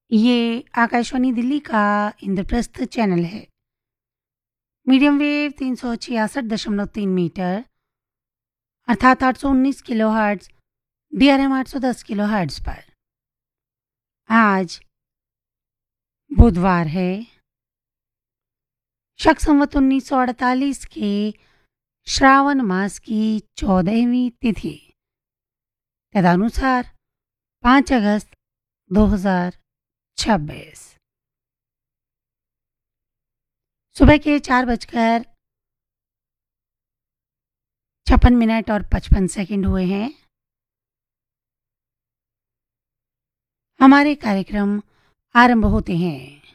ये आकाशवाणी दिल्ली का इंद्रप्रस्थ चैनल है। मीडियम वेव 366.3 मीटर अर्थात 819 किलोहर्ट्ज़, DRM 810 किलोहर्ट्ज़ पर। आज बुधवार है, शक संवत 1948 के श्रावण मास की 14वीं तिथि, तदनुसार 5 अगस्त 2026। सुबह के 4:56 और 55 सेकंड हुए हैं। हमारे कार्यक्रम आरंभ होते हैं।